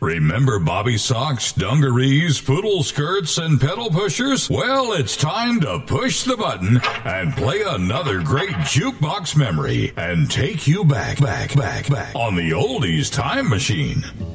Remember bobby socks, dungarees, poodle skirts, and pedal pushers? Well, it's time to push the button and play another great jukebox memory and take you back on the oldies time machine.